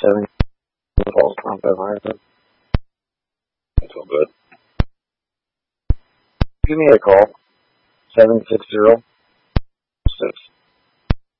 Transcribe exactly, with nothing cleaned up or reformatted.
seven calls, twenty-five hundred. That's all good. Give me a call. seven six zero,